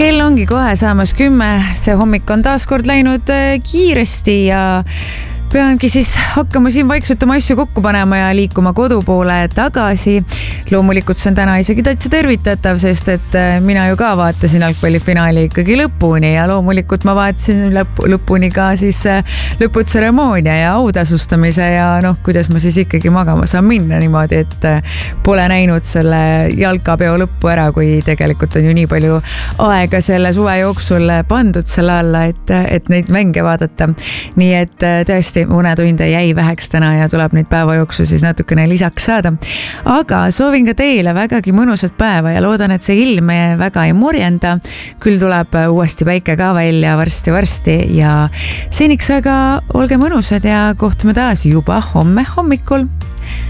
Kell ongi kohe saamas 10, see hommik on taas kord läinud kiiresti ja peangi siis hakkama siin vaikselt oma asju kokku panema ja liikuma kodu poole tagasi. Loomulikult see on täna isegi täitsa tervitatav, sest et mina ju ka vaatasin jalgpallifinaali ikkagi lõpuni ja loomulikult ma vaatasin lõpuni ka siis lõputseremoonia ja autasustamise ja kuidas ma siis ikkagi magama saan minna niimoodi, et pole näinud selle jalkapeo lõppu ära, kui tegelikult on ju nii palju aega selle suve jooksul pandud selle alla, et neid mänge vaadata. Nii et tõesti unetunde jäi väheks täna ja tuleb neid päeva jooksu siis natukene lisaks saada. Aga soovin ka teile vägagi mõnusat päeva ja loodan, et see ilm väga ei murjenda. Küll tuleb uuesti päike ka välja varsti ja seniks aga olge mõnusad ja kohtume taas juba homme hommikul.